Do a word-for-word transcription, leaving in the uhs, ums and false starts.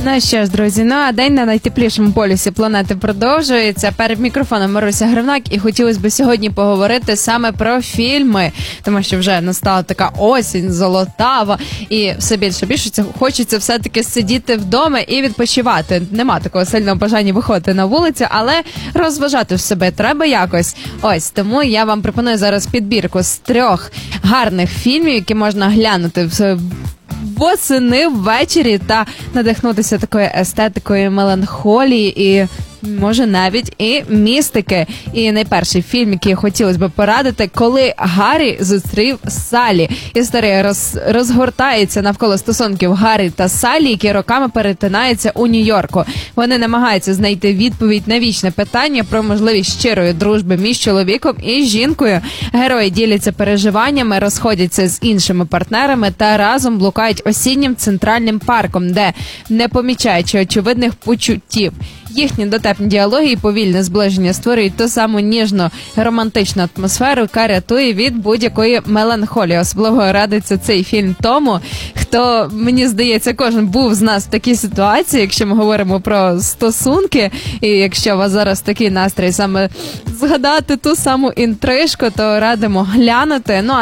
Ну що ж, друзі, ну а день на найтеплішому полюсі планети продовжується. Перед мікрофоном Маруся Гривнак, і хотілося б сьогодні поговорити саме про фільми, тому що вже настала така осінь золотава, і все більше більше хочеться все-таки сидіти вдома і відпочивати. Нема такого сильного бажання виходити на вулицю, але розважати в себе треба якось. Ось, тому я вам пропоную зараз підбірку з трьох гарних фільмів, які можна глянути в восени ввечері та надихнутися такою естетикою меланхолії і, може, навіть і містики. І найперший фільм, який хотілося б порадити, «Коли Гаррі зустрів Саллі». Історія роз, розгортається навколо стосунків Гаррі та Саллі, які роками перетинаються у Нью-Йорку. Вони намагаються знайти відповідь на вічне питання про можливість щирої дружби між чоловіком і жінкою. Герої діляться переживаннями, розходяться з іншими партнерами та разом блукають осіннім центральним парком, де, не помічаючи очевидних почуттів, їхні дотепні діалоги і повільне зближення створюють ту саму ніжну романтичну атмосферу, яка рятує від будь-якої меланхолії. Особливо радиться цей фільм тому, хто, мені здається, кожен був з нас в такій ситуації, якщо ми говоримо про стосунки, і якщо у вас зараз такий настрій саме згадати ту саму інтрижку, то радимо глянути. Ну,